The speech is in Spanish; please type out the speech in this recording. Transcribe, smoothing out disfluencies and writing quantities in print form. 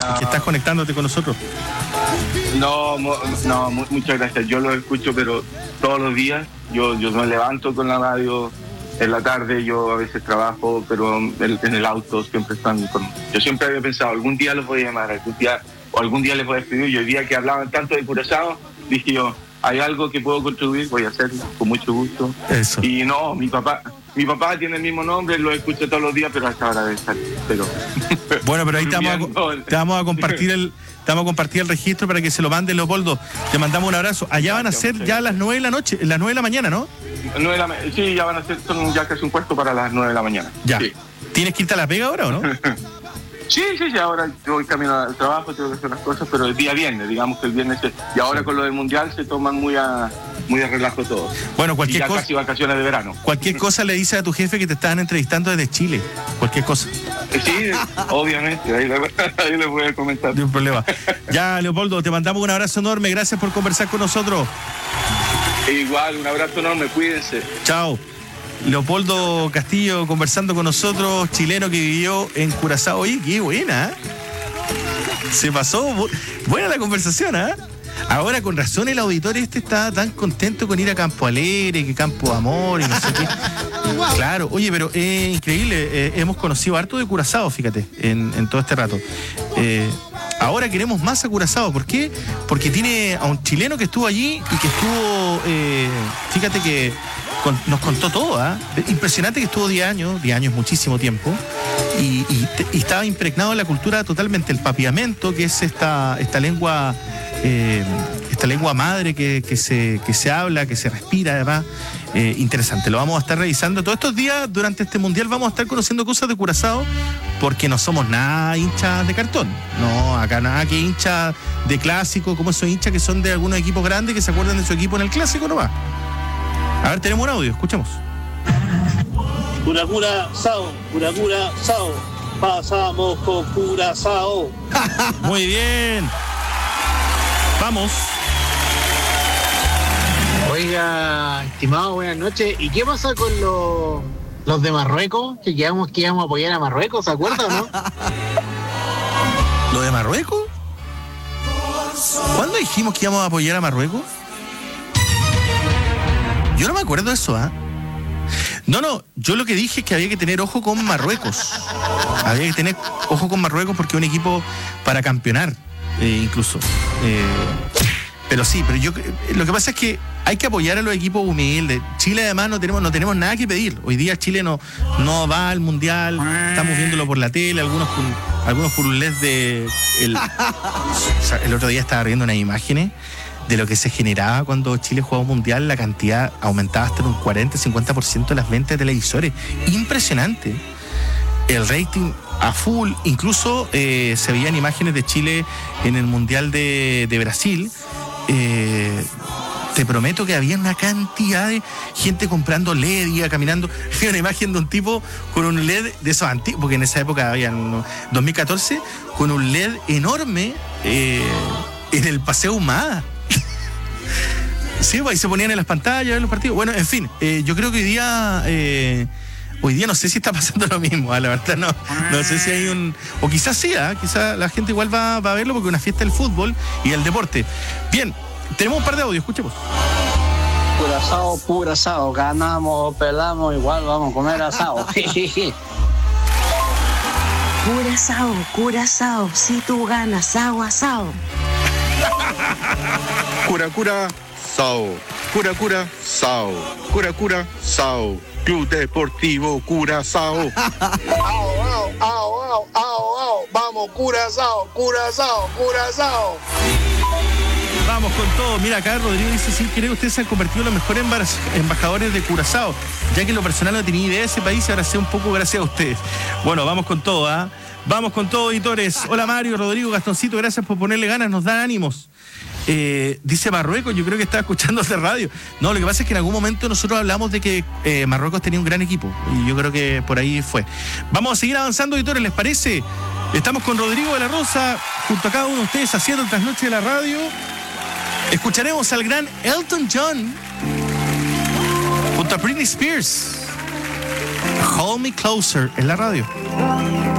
que estás conectándote con nosotros. No, muchas gracias. Yo lo escucho, pero todos los días. Yo me levanto con la radio en la tarde, yo a veces trabajo, pero en el auto siempre están con... Yo siempre había pensado, algún día los voy a llamar, algún día les voy a escribir. Y hoy día que hablaban tanto de Curazao, dije yo, hay algo que puedo contribuir, voy a hacerlo con mucho gusto. Eso. Y no, mi papá tiene el mismo nombre, lo escucho todos los días, pero hasta ahora de salir. Bueno, pero ahí te vamos a compartir el registro para que se lo mande, Leopoldo. Te mandamos un abrazo. Allá van a ser ya las 9 de la noche, las 9 de la mañana, ¿no? Sí, ya van a ser, son ya casi un cuarto para las 9 de la mañana. Ya. Sí. ¿Tienes que irte a la pega ahora o no? Sí, ahora yo voy camino al trabajo, tengo que hacer las cosas, pero el día viernes, digamos que el viernes, y ahora con lo del Mundial se toman muy a relajo todo. Bueno, cualquier cosa. Casi vacaciones de verano. Cualquier cosa le dices a tu jefe que te estaban entrevistando desde Chile. Cualquier cosa. Sí, obviamente, ahí les voy a comentar. No hay problema. Ya, Leopoldo, te mandamos un abrazo enorme, gracias por conversar con nosotros. Igual, un abrazo enorme, cuídense. Chao. Leopoldo Castillo conversando con nosotros, chileno que vivió en Curazao. Oye, qué buena, ¿eh? Se pasó, buena la conversación, ¿eh? Ahora con razón el auditorio está tan contento con ir a Campo Alegre, que Campo Amor y no sé qué. Claro, oye, pero es increíble, hemos conocido harto de Curazao, fíjate, en todo este rato. Ahora queremos más a Curazao. ¿Por qué? Porque tiene a un chileno que estuvo allí y que estuvo, fíjate que nos contó todo, ¿eh? Impresionante que estuvo 10 años, muchísimo tiempo, y estaba impregnado en la cultura totalmente. El papiamento, que es esta lengua madre que se habla, que se respira, además. Interesante, lo vamos a estar revisando todos estos días. Durante este mundial vamos a estar conociendo cosas de Curazao, porque no somos nada hinchas de cartón, no, acá nada que hinchas de clásico, como esos hinchas que son de algunos equipos grandes que se acuerdan de su equipo en el clásico nomás. A ver, tenemos un audio, escuchemos. Curazao, pasamos con Curazao. Muy bien. Vamos. Oiga, estimado, buenas noches. ¿Y qué pasa con los de Marruecos? Que íbamos a apoyar a Marruecos, ¿se acuerdan o no? ¿Lo de Marruecos? ¿Cuándo dijimos que íbamos a apoyar a Marruecos? Yo no me acuerdo de eso, ¿ah? No, yo lo que dije es que había que tener ojo con Marruecos. Había que tener ojo con Marruecos porque es un equipo para campeonar, incluso. Pero sí, yo lo que pasa es que hay que apoyar a los equipos humildes. Chile además no tenemos nada que pedir. Hoy día Chile no va al mundial, estamos viéndolo por la tele, algunos por un LED de el otro día estaba viendo unas imágenes de lo que se generaba cuando Chile jugaba un mundial. La cantidad aumentaba hasta un 40-50% de las ventas de televisores. Impresionante. El rating a full. Incluso se veían imágenes de Chile en el mundial de Brasil. Te prometo que había una cantidad de gente comprando LED, iba caminando. Había una imagen de un tipo con un LED de esos antiguos, porque en esa época había, 2014, con un LED enorme en el Paseo Humada. Sí, pues ahí se ponían en las pantallas, en los partidos. Bueno, en fin, yo creo que hoy día no sé si está pasando lo mismo, la verdad no sé si hay un... O quizás sí, quizás la gente igual va a verlo porque es una fiesta del fútbol y del deporte. Bien, tenemos un par de audios, escuchemos. Curazao, ganamos, pelamos, igual vamos a comer asado. Curazao, si tú ganas, asado. Curazao, Club Deportivo Curazao. Vamos, Curazao. Vamos con todo. Mira, acá Rodrigo dice: sin querer, ustedes se han convertido en los mejores embajadores de Curazao, ya que en lo personal no tenía idea de ese país y ahora sé un poco gracias a ustedes. Bueno, vamos con todo, ¿ah? Vamos con todo, editores. Hola Mario, Rodrigo, Gastoncito, gracias por ponerle ganas, nos dan ánimos. Dice Marruecos, yo creo que estaba escuchando de radio. No, lo que pasa es que en algún momento nosotros hablamos de que Marruecos tenía un gran equipo y yo creo que por ahí fue. Vamos a seguir avanzando, editores, ¿les parece? Estamos con Rodrigo de la Rosa, junto a cada uno de ustedes haciendo el trasnoche de la radio. Escucharemos al gran Elton John junto a Britney Spears. Hold Me Closer en la radio.